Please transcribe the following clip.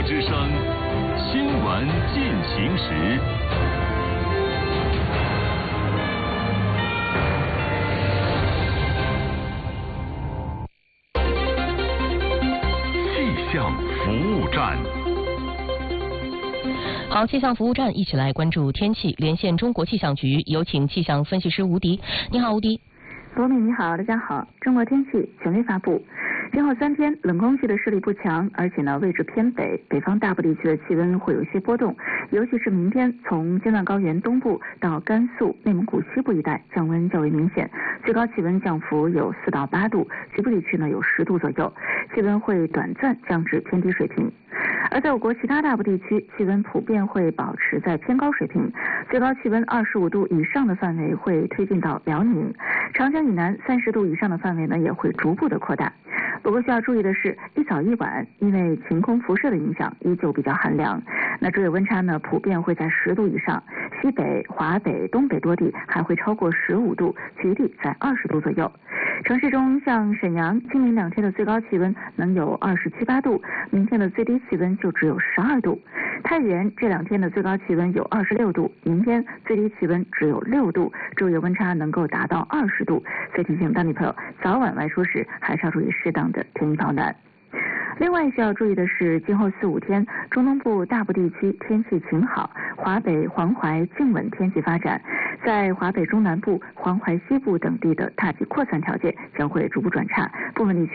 之声新闻进行时。气象服务站。 好，气象服务站一起来关注天气，连线中国气象局，有请气象分析师吴迪。你好，吴迪。 罗敏你好，大家好。中国天气权威发布，今后3天冷空气的势力不强，而且位置偏北，北方大部地区的气温会有一些波动，尤其是明天从青藏高原东部到甘肃、内蒙古西部一带降温较为明显，最高气温降幅有4到8度，局部地区有10度左右，气温会短暂降至偏低水平。而在我国其他大部地区，气温普遍会保持在偏高水平，最高气温25度以上的范围会推进到辽宁，长江以南30度以上的范围也会逐步的扩大。不过需要注意的是，一早一晚因为晴空辐射的影响依旧比较寒凉，昼夜温差普遍会在10度以上，西北、华北、东北多地还会超过15度，局地在20度左右。城市中像沈阳，今明2天的最高气温能有27、8度，明天的最低气温就只有12度。太原这2天的最高气温有26度，明天最低气温只有6度，昼夜温差能够达到20度。所以提醒当地朋友，早晚外出时还是要注意适当的添衣保暖。另外需要注意的是，今后4、5天，中东部大部地区天气晴好，华北、黄淮静稳天气发展，在华北中南部、黄淮西部等地的大气扩散条件将会逐步转差，部分地区